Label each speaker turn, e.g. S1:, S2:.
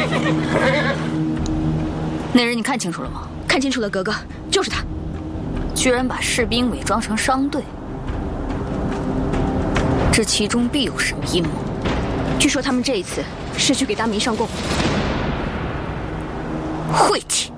S1: 那人你看清楚了吗？
S2: 看清楚了，格格，就是他。
S1: 居然把士兵伪装成商队，这其中必有什么阴谋。
S2: 据说他们这一次是去给大明上供。
S1: 晦气！